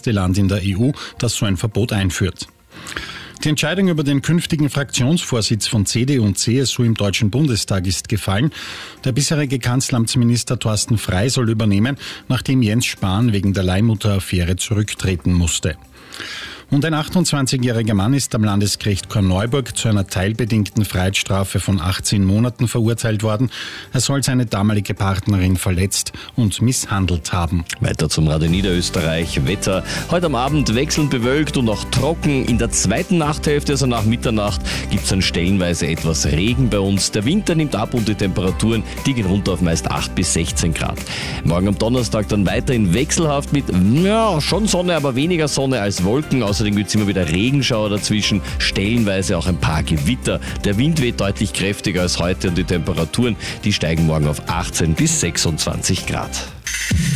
erste Land in der EU, das so ein Verbot einführt. Die Entscheidung über den künftigen Fraktionsvorsitz von CDU und CSU im Deutschen Bundestag ist gefallen. Der bisherige Kanzleramtsminister Thorsten Frey soll übernehmen, nachdem Jens Spahn wegen der Leihmutter-Affäre zurücktreten musste. Und ein 28-jähriger Mann ist am Landesgericht Korneuburg zu einer teilbedingten Freiheitsstrafe von 18 Monaten verurteilt worden. Er soll seine damalige Partnerin verletzt und misshandelt haben. Weiter zum Radio Niederösterreich. Wetter. Heute am Abend wechselnd bewölkt und auch trocken. In der zweiten Nachthälfte, also nach Mitternacht, gibt es dann stellenweise etwas Regen bei uns. Der Winter nimmt ab und die Temperaturen, die gehen runter auf meist 8 bis 16 Grad. Morgen am Donnerstag dann weiterhin wechselhaft mit, schon Sonne, aber weniger Sonne als Wolken. Außerdem gibt es immer wieder Regenschauer dazwischen, stellenweise auch ein paar Gewitter. Der Wind weht deutlich kräftiger als heute und die Temperaturen, die steigen morgen auf 18 bis 26 Grad.